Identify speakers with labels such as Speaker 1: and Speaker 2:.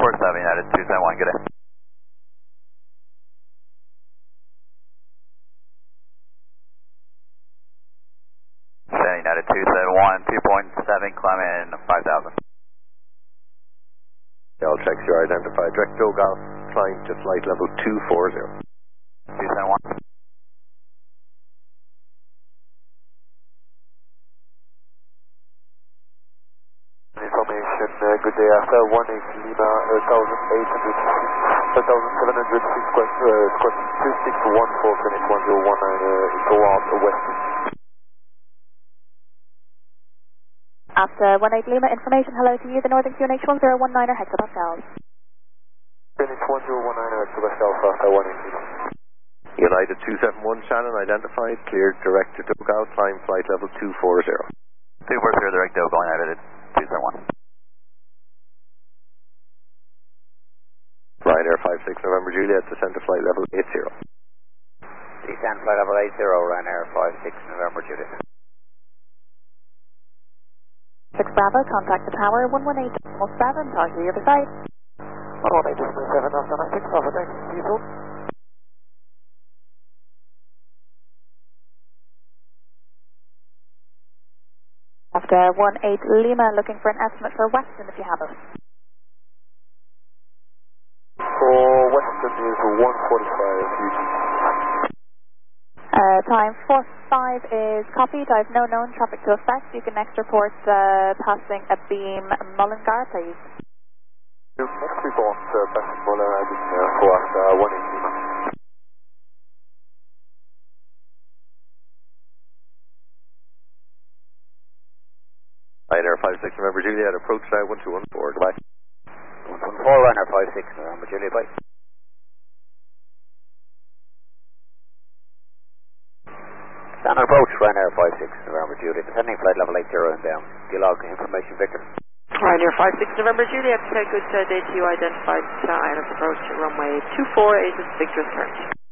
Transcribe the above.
Speaker 1: 247 United 271, good day. United 271, 2.7, climb in 5,000.
Speaker 2: All checks you identified. Direct Joe Golf, climb to flight level 240.
Speaker 1: 271.
Speaker 3: Information, good day. After 18 Lima, 1,706 question 2614, finish 1019, towards west.
Speaker 4: After 18 Lima, information, hello to you, the Northern QNH 1019er hectopascals.
Speaker 3: Finish 1019 hectopascals after 18 Lima.
Speaker 2: United 271 Shannon identified, cleared direct to Dogout, climb flight level 240.
Speaker 1: 240 direct Dogout, United 271.
Speaker 2: Ryanair 56 November Juliet, descend to flight level 80.
Speaker 5: Descend flight level 80, Ryanair 56 November Juliet.
Speaker 4: 6 Bravo, contact the tower 118.7, talk to your beside.
Speaker 3: 118.7, after 96, over there, diesel.
Speaker 4: After 18 Lima, looking for an estimate for Weston if you have it.
Speaker 3: For Western is 145 UT.
Speaker 4: Time 45 is copied. I have no known traffic to affect. You can next report passing a beam Mullingar, please.
Speaker 3: Next report, passing Mullingar for after 18 Lima.
Speaker 2: Ryanair 56 November Juliet, approach now 1214, goodbye.
Speaker 5: 114, Ryanair 56 November Juliet, bye. Standard approach, Ryanair 56 November Juliet, descending flight level 80 inbound. Dialog information, Victor.
Speaker 6: Ryanair 56 November Juliet, good day to you, identified, ILS approach, runway 24, 8 is Victor's turn.